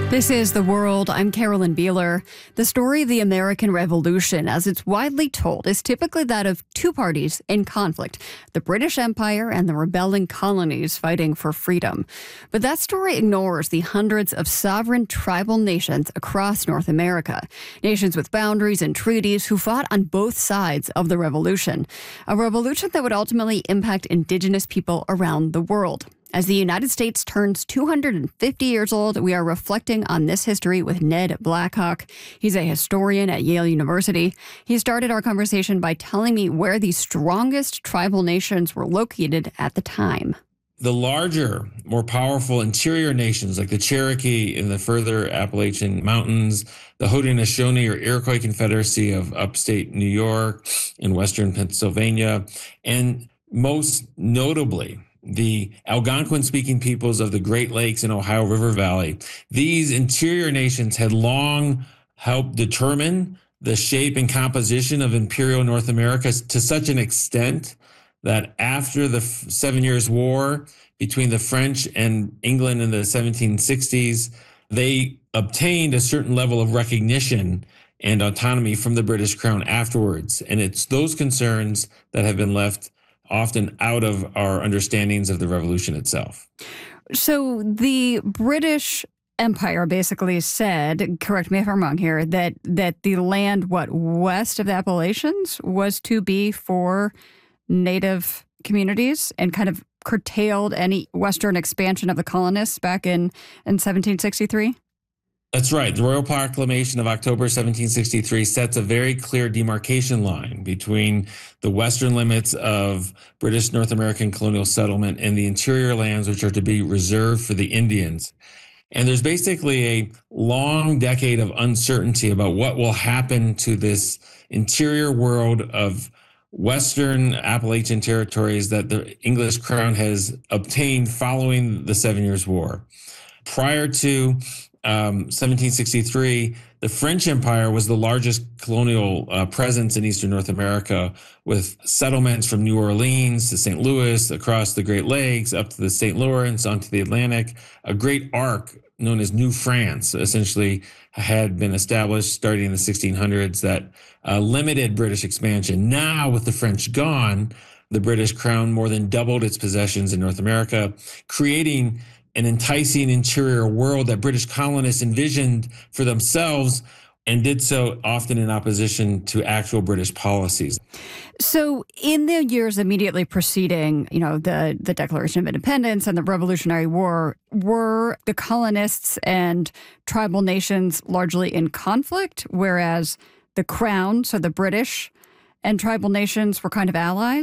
This is The World. I'm Carolyn Beeler. The story of the American Revolution, as it's widely told, is typically that of two parties in conflict, the British Empire and the rebelling colonies fighting for freedom. But that story ignores the hundreds of sovereign tribal nations across North America, nations with boundaries and treaties who fought on both sides of the revolution, a revolution that would ultimately impact indigenous people around the world. As the United States turns 250 years old, we are reflecting on this history with Ned Blackhawk. He's a historian at Yale University. He started our conversation by telling me where the strongest tribal nations were located at the time. The larger, more powerful interior nations like the Cherokee in the further Appalachian Mountains, the Haudenosaunee or Iroquois Confederacy of upstate New York and western Pennsylvania, and most notably, the Algonquin-speaking peoples of the Great Lakes and Ohio River Valley. These interior nations had long helped determine the shape and composition of imperial North America to such an extent that after the 7 Years' War between the French and England in the 1760s, they obtained a certain level of recognition and autonomy from the British Crown afterwards. And it's those concerns that have been left often out of our understandings of the revolution itself. So the British Empire basically said, correct me if I'm wrong here, that the land, west of the Appalachians was to be for Native communities and kind of curtailed any Western expansion of the colonists back in 1763? That's right. The Royal Proclamation of October 1763 sets a very clear demarcation line between the western limits of British North American colonial settlement and the interior lands, which are to be reserved for the Indians. And there's basically a long decade of uncertainty about what will happen to this interior world of Western Appalachian territories that the English crown has obtained following the 7 Years' War. Prior to 1763, the French Empire was the largest colonial presence in Eastern North America, with settlements from New Orleans to St. Louis, across the Great Lakes, up to the St. Lawrence, onto the Atlantic. A great arc known as New France essentially had been established starting in the 1600s that limited British expansion. Now, with the French gone, the British crown more than doubled its possessions in North America, creating an enticing interior world that British colonists envisioned for themselves and did so often in opposition to actual British policies. So in the years immediately preceding, the Declaration of Independence and the Revolutionary War, were the colonists and tribal nations largely in conflict, whereas the crown, so the British and tribal nations were kind of allies?